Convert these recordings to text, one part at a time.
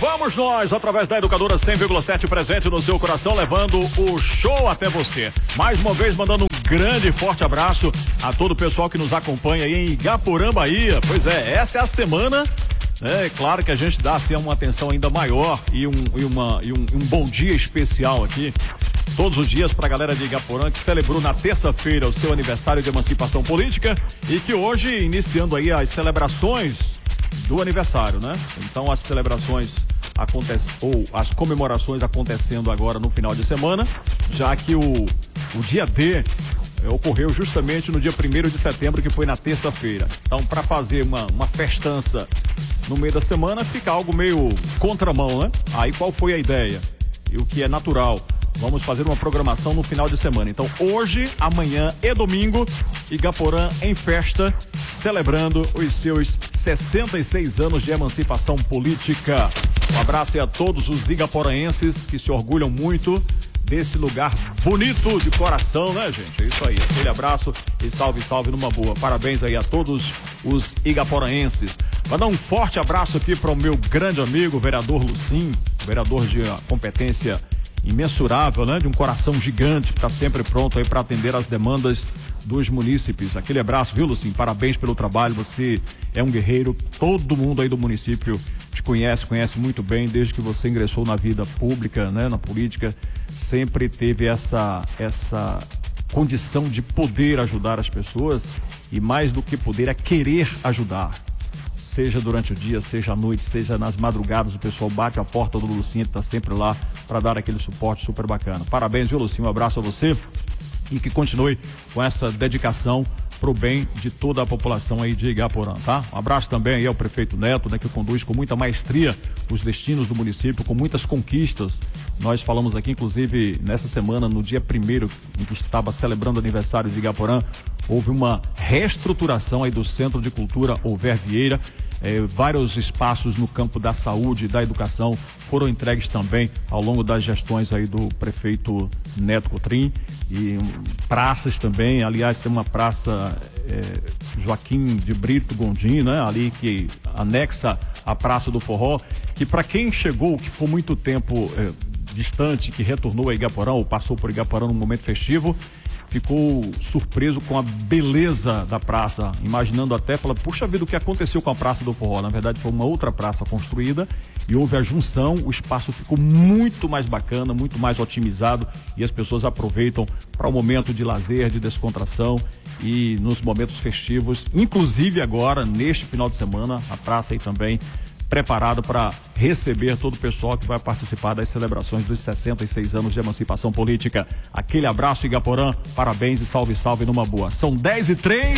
vamos nós, através da Educadora 100,7, presente no seu coração, levando o show até você. Mais uma vez, mandando um grande e forte abraço a todo o pessoal que nos acompanha aí em Igaporã, Bahia. Pois é, essa é a semana. É claro que a gente dá assim uma atenção ainda maior e um bom dia especial aqui, todos os dias, para a galera de Igaporã, que celebrou na terça-feira o seu aniversário de emancipação política e que hoje, iniciando aí as celebrações do aniversário, né? Então as celebrações as comemorações acontecendo agora no final de semana, já que o dia D ocorreu justamente no dia 1º de setembro, que foi na terça-feira. Então, para fazer uma festança no meio da semana, fica algo meio contramão, né? Aí qual foi a ideia? E o que é natural? Vamos fazer uma programação no final de semana. Então, hoje, amanhã e domingo, Igaporã em festa, celebrando os seus 66 anos de emancipação política. Um abraço aí a todos os igaporaenses que se orgulham muito desse lugar bonito de coração, né, gente? É isso aí. Aquele abraço e salve, salve numa boa. Parabéns aí a todos os igaporaenses. Vou dar um forte abraço aqui para o meu grande amigo, o vereador Lucim, vereador de competência imensurável, né? De um coração gigante, que está sempre pronto aí para atender as demandas dos munícipes. Aquele abraço, viu, Lucim? Parabéns pelo trabalho, você é um guerreiro, todo mundo aí do município te conhece muito bem, desde que você ingressou na vida pública, né? Na política, sempre teve essa condição de poder ajudar as pessoas e mais do que poder é querer ajudar. Seja durante o dia, seja à noite, seja nas madrugadas, o pessoal bate a porta do Lucinho, está sempre lá para dar aquele suporte super bacana. Parabéns, viu, Lucinho? Um abraço a você e que continue com essa dedicação para o bem de toda a população aí de Igaporã, tá? Um abraço também aí ao prefeito Neto, né, que conduz com muita maestria os destinos do município, com muitas conquistas. Nós falamos aqui, inclusive, nessa semana, no dia 1º, em que estava celebrando o aniversário de Igaporã, houve uma reestruturação aí do Centro de Cultura Alver Vieira. Vários espaços no campo da saúde e da educação foram entregues também ao longo das gestões aí do prefeito Neto Cotrim, e praças também. Aliás, tem uma praça Joaquim de Brito Gondim, né? Ali que anexa a Praça do Forró, que para quem chegou, que ficou muito tempo distante, que retornou a Igaporã ou passou por Igaporã num momento festivo, ficou surpreso com a beleza da praça, imaginando até, falando, puxa vida, o que aconteceu com a Praça do Forró? Na verdade, foi uma outra praça construída e houve a junção, o espaço ficou muito mais bacana, muito mais otimizado e as pessoas aproveitam para um momento de lazer, de descontração e nos momentos festivos, inclusive agora, neste final de semana, a praça aí também preparado para receber todo o pessoal que vai participar das celebrações dos 66 anos de emancipação política. Aquele abraço, Igaporã, parabéns e salve, salve numa boa. São 10h03.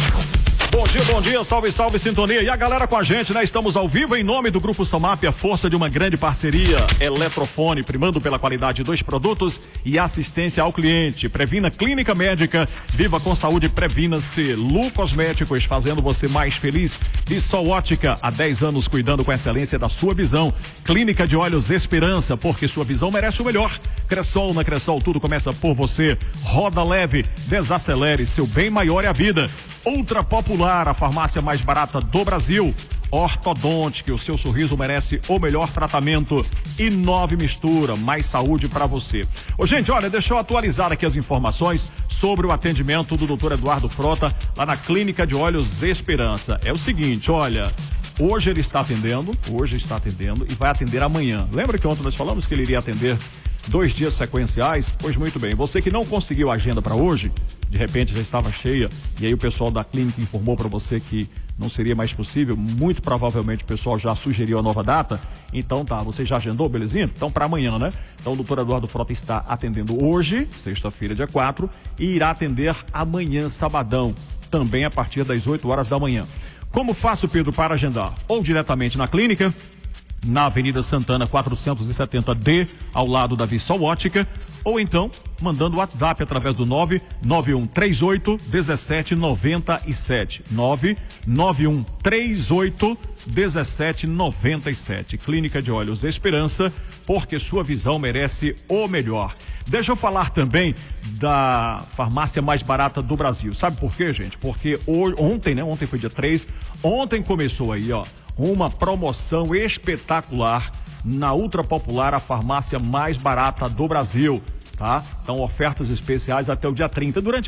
Bom dia, salve, salve, sintonia. E a galera com a gente, né? Estamos ao vivo em nome do Grupo Somap, a força de uma grande parceria. Eletrofone, primando pela qualidade dos produtos e assistência ao cliente. Previna Clínica Médica, viva com saúde, previna-se. Lu Cosméticos, fazendo você mais feliz. E Sol Ótica, há 10 anos cuidando com excelência da sua visão. Clínica de Olhos Esperança, porque sua visão merece o melhor. Cressol, na Cressol tudo começa por você. Roda leve, desacelere, seu bem maior é a vida. Ultra Popular, a farmácia mais barata do Brasil. Ortodontic, o seu sorriso merece o melhor tratamento. E 9 Mistura, mais saúde para você. Ô, gente, olha, deixa eu atualizar aqui as informações sobre o atendimento do Dr. Eduardo Frota lá na Clínica de Olhos Esperança. É o seguinte, olha, hoje ele está atendendo e vai atender amanhã. Lembra que ontem nós falamos que ele iria atender 2 dias sequenciais? Pois muito bem, você que não conseguiu a agenda para hoje, de repente já estava cheia, e aí o pessoal da clínica informou para você que não seria mais possível, muito provavelmente o pessoal já sugeriu a nova data, então tá, você já agendou, belezinha? Então para amanhã, né? Então o doutor Eduardo Frota está atendendo hoje, sexta-feira, dia 4, e irá atender amanhã, sabadão, também a partir das 8 horas da manhã. Como faço, Pedro, para agendar? Ou diretamente na clínica, na Avenida Santana 470D, ao lado da Vissol Ótica, ou então mandando o WhatsApp através do 99138 1797. 99138 1797. Clínica de Olhos Esperança, porque sua visão merece o melhor. Deixa eu falar também da farmácia mais barata do Brasil. Sabe por quê, gente? Porque ontem, né? Ontem foi dia 3. Ontem começou aí, ó, uma promoção espetacular na Ultra Popular, a farmácia mais barata do Brasil, tá? Então, ofertas especiais até o dia 30. Durante